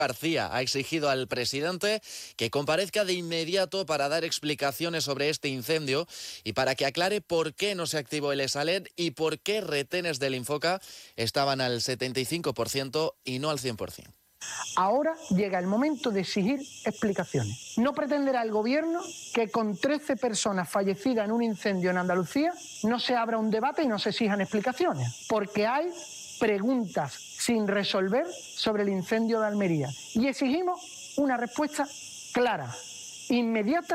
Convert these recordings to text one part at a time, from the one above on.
García ha exigido al presidente que comparezca de inmediato para dar explicaciones sobre este incendio y para que aclare por qué no se activó el ESALER y por qué retenes del Infoca estaban al 75% y no al 100%. Ahora llega el momento de exigir explicaciones. No pretenderá el Gobierno que con 13 personas fallecidas en un incendio en Andalucía no se abra un debate y no se exijan explicaciones, porque hay preguntas sin resolver sobre el incendio de Almería y exigimos una respuesta clara, inmediata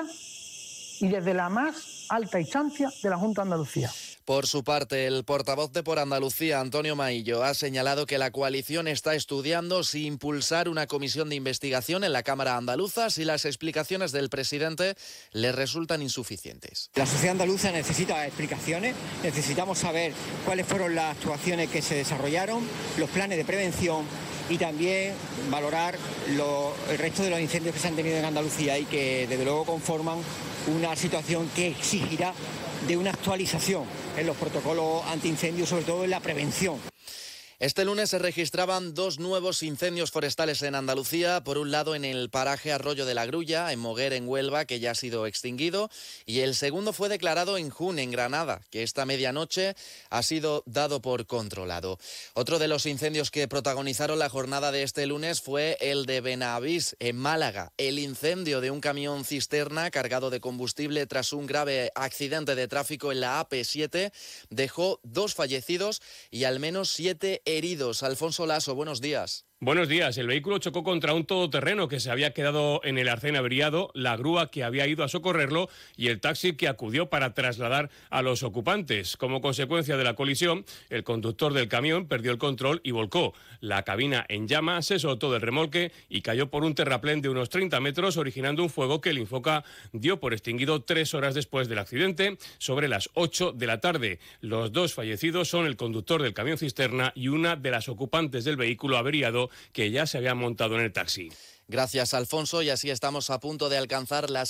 y desde la más alta instancia de la Junta de Andalucía. Por su parte, el portavoz de Por Andalucía, Antonio Maillo, ha señalado que la coalición está estudiando si impulsar una comisión de investigación en la Cámara Andaluza si las explicaciones del presidente le resultan insuficientes. La sociedad andaluza necesita explicaciones, necesitamos saber cuáles fueron las actuaciones que se desarrollaron, los planes de prevención y también valorar el resto de los incendios que se han tenido en Andalucía y que desde luego conforman una situación que exigirá de una actualización en los protocolos antiincendios, sobre todo en la prevención. Este lunes se registraban 2 nuevos incendios forestales en Andalucía. Por un lado, en el paraje Arroyo de la Grulla, en Moguer, en Huelva, que ya ha sido extinguido. Y el segundo fue declarado en Jun, en Granada, que esta medianoche ha sido dado por controlado. Otro de los incendios que protagonizaron la jornada de este lunes fue el de Benavís, en Málaga. El incendio de un camión cisterna cargado de combustible tras un grave accidente de tráfico en la AP7 dejó 2 fallecidos y al menos 7 heridos. Alfonso Laso, buenos días. Buenos días. El vehículo chocó contra un todoterreno que se había quedado en el arcén averiado, la grúa que había ido a socorrerlo y el taxi que acudió para trasladar a los ocupantes. Como consecuencia de la colisión, el conductor del camión perdió el control y volcó. La cabina en llamas se soltó del remolque y cayó por un terraplén de unos 30 metros, originando un fuego que el Infoca dio por extinguido 3 horas después del accidente, sobre las 8 de la tarde. Los 2 fallecidos son el conductor del camión cisterna y una de las ocupantes del vehículo averiado que ya se había montado en el taxi. Gracias, Alfonso, y así estamos a punto de alcanzar las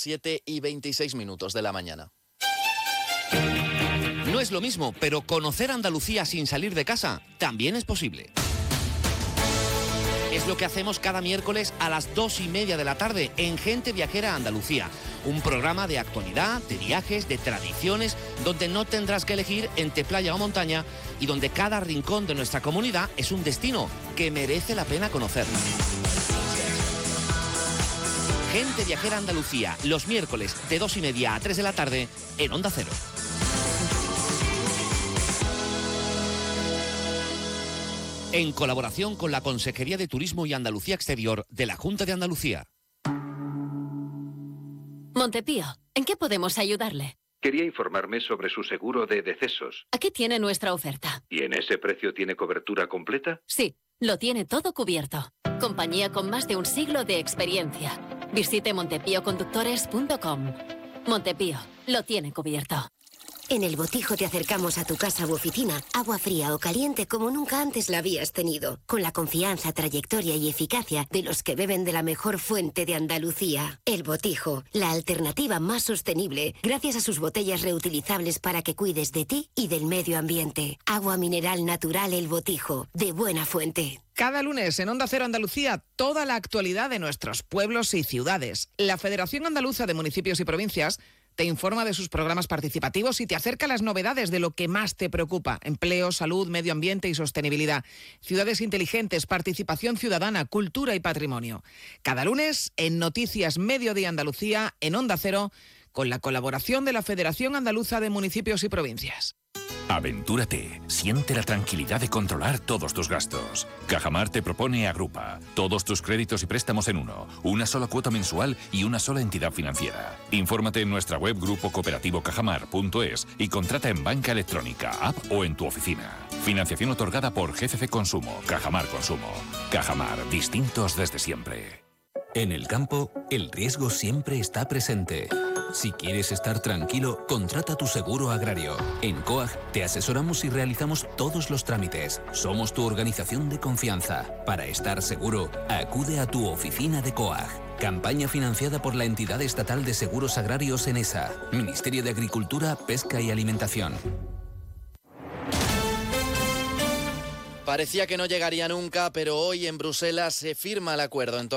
7:26 de la mañana. No es lo mismo, pero conocer Andalucía sin salir de casa también es posible. Es lo que hacemos cada miércoles a las 2:30 de la tarde en Gente Viajera Andalucía. Un programa de actualidad, de viajes, de tradiciones, donde no tendrás que elegir entre playa o montaña y donde cada rincón de nuestra comunidad es un destino que merece la pena conocer. Gente Viajera Andalucía, los miércoles de 2:30 a 3 de la tarde en Onda Cero. En colaboración con la Consejería de Turismo y Andalucía Exterior de la Junta de Andalucía. Montepío, ¿en qué podemos ayudarle? Quería informarme sobre su seguro de decesos. Aquí tiene nuestra oferta. ¿Y en ese precio tiene cobertura completa? Sí, lo tiene todo cubierto. Compañía con más de un siglo de experiencia. Visite montepíoconductores.com. Montepío, lo tiene cubierto. En El Botijo te acercamos a tu casa u oficina, agua fría o caliente como nunca antes la habías tenido, con la confianza, trayectoria y eficacia de los que beben de la mejor fuente de Andalucía. El Botijo, la alternativa más sostenible, gracias a sus botellas reutilizables para que cuides de ti y del medio ambiente. Agua mineral natural El Botijo, de buena fuente. Cada lunes en Onda Cero Andalucía, toda la actualidad de nuestros pueblos y ciudades. La Federación Andaluza de Municipios y Provincias te informa de sus programas participativos y te acerca las novedades de lo que más te preocupa: empleo, salud, medio ambiente y sostenibilidad, ciudades inteligentes, participación ciudadana, cultura y patrimonio. Cada lunes en Noticias Mediodía Andalucía, en Onda Cero, con la colaboración de la Federación Andaluza de Municipios y Provincias. Aventúrate, siente la tranquilidad de controlar todos tus gastos. Cajamar te propone Agrupa, todos tus créditos y préstamos en uno, una sola cuota mensual y una sola entidad financiera. Infórmate en nuestra web grupocooperativo.cajamar.es y contrata en banca electrónica, app o en tu oficina. Financiación otorgada por GCC Consumo, Cajamar Consumo. Cajamar, distintos desde siempre. En el campo, el riesgo siempre está presente. Si quieres estar tranquilo, contrata tu seguro agrario. En COAG te asesoramos y realizamos todos los trámites. Somos tu organización de confianza. Para estar seguro, acude a tu oficina de COAG. Campaña financiada por la Entidad Estatal de Seguros Agrarios ENESA, Ministerio de Agricultura, Pesca y Alimentación. Parecía que no llegaría nunca, pero hoy en Bruselas se firma el acuerdo en